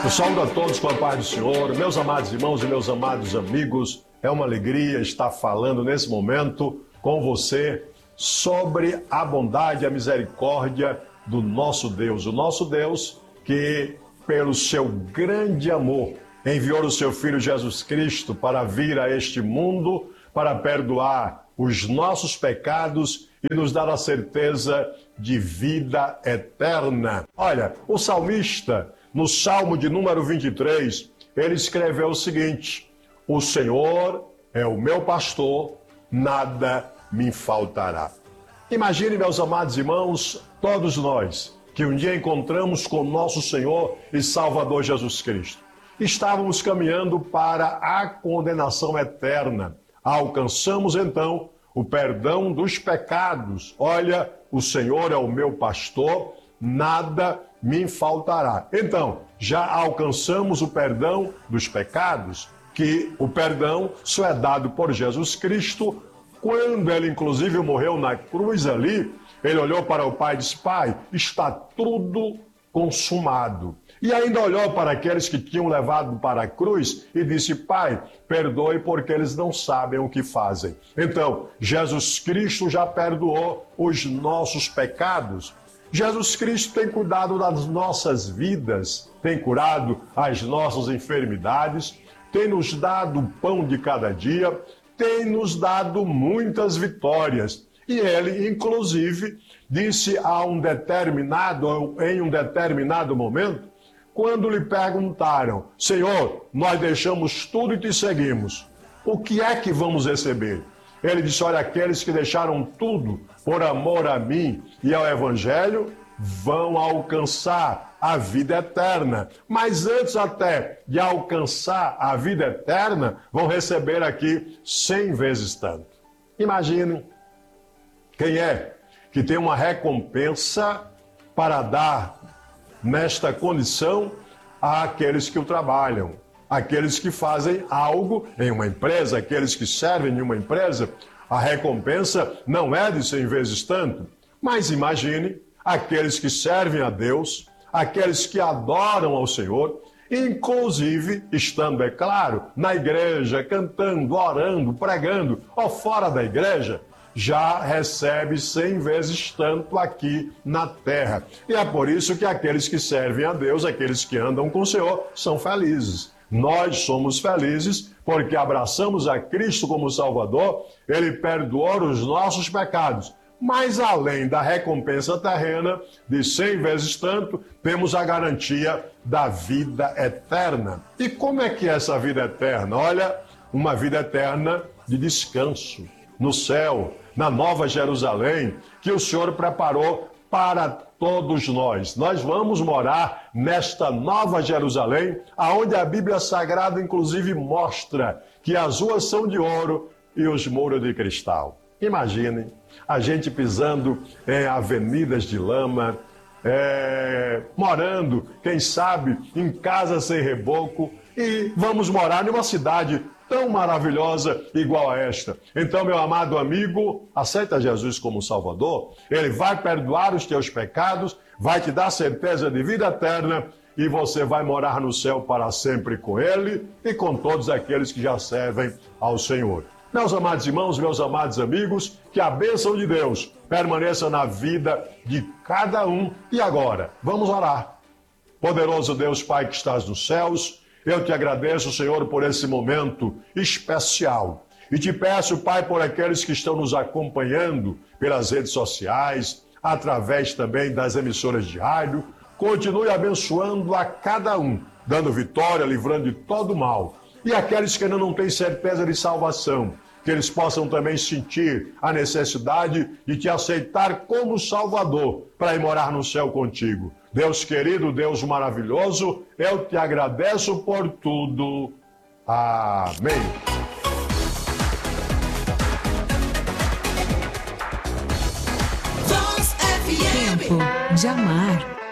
Eu saúdo a todos com a paz do Senhor, meus amados irmãos e meus amados amigos. É uma alegria estar falando nesse momento com você sobre a bondade e a misericórdia do nosso Deus. O nosso Deus que, pelo seu grande amor, enviou o seu Filho Jesus Cristo para vir a este mundo, para perdoar os nossos pecados e nos dar a certeza de vida eterna. Olha, o salmista, no Salmo de número 23, ele escreveu o seguinte: o Senhor é o meu pastor, nada me faltará. Imagine, meus amados irmãos, todos nós, que um dia encontramos com nosso Senhor e Salvador Jesus Cristo. Estávamos caminhando para a condenação eterna. Alcançamos então o perdão dos pecados. Olha, o Senhor é o meu pastor, nada me faltará. Então, já alcançamos o perdão dos pecados, que o perdão só é dado por Jesus Cristo. Quando ele, inclusive, morreu na cruz ali, ele olhou para o Pai e disse: Pai, está tudo consumado. E ainda olhou para aqueles que tinham levado para a cruz e disse: Pai, perdoe porque eles não sabem o que fazem. Então, Jesus Cristo já perdoou os nossos pecados. Jesus Cristo tem cuidado das nossas vidas, tem curado as nossas enfermidades, tem nos dado o pão de cada dia, tem nos dado muitas vitórias. E ele, inclusive, disse em um determinado momento, quando lhe perguntaram: Senhor, nós deixamos tudo e te seguimos, o que é que vamos receber? Ele disse: olha, aqueles que deixaram tudo por amor a mim e ao Evangelho vão alcançar a vida eterna. Mas antes até de alcançar a vida eterna, vão receber aqui 100 vezes tanto. Imagine quem é que tem uma recompensa para dar nesta condição àqueles que o trabalham, aqueles que fazem algo em uma empresa, aqueles que servem em uma empresa. A recompensa não é de 100 vezes tanto, mas imagine aqueles que servem a Deus, aqueles que adoram ao Senhor, inclusive estando, é claro, na igreja, cantando, orando, pregando, ou fora da igreja, já recebe 100 vezes tanto aqui na terra. E é por isso que aqueles que servem a Deus, aqueles que andam com o Senhor, são felizes. Nós somos felizes porque abraçamos a Cristo como Salvador, Ele perdoou os nossos pecados. Mas além da recompensa terrena, de 100 vezes tanto, temos a garantia da vida eterna. E como é que é essa vida eterna? Olha, uma vida eterna de descanso no céu, na Nova Jerusalém, que o Senhor preparou para todos nós. Nós vamos morar nesta Nova Jerusalém, aonde a Bíblia Sagrada inclusive mostra que as ruas são de ouro e os muros de cristal. Imaginem a gente pisando em avenidas de lama, morando, quem sabe, em casa sem reboco, e vamos morar numa cidade tão maravilhosa igual a esta. Então, meu amado amigo, aceita Jesus como Salvador. Ele vai perdoar os teus pecados, vai te dar certeza de vida eterna e você vai morar no céu para sempre com Ele e com todos aqueles que já servem ao Senhor. Meus amados irmãos, meus amados amigos, que a bênção de Deus permaneça na vida de cada um. E agora, vamos orar. Poderoso Deus, Pai que estás nos céus, eu te agradeço, Senhor, por esse momento especial. E te peço, Pai, por aqueles que estão nos acompanhando pelas redes sociais, através também das emissoras de rádio, continue abençoando a cada um, dando vitória, livrando de todo mal. E aqueles que ainda não têm certeza de salvação, que eles possam também sentir a necessidade de te aceitar como Salvador para ir morar no céu contigo. Deus querido, Deus maravilhoso, eu te agradeço por tudo. Amém. Tempo de amar.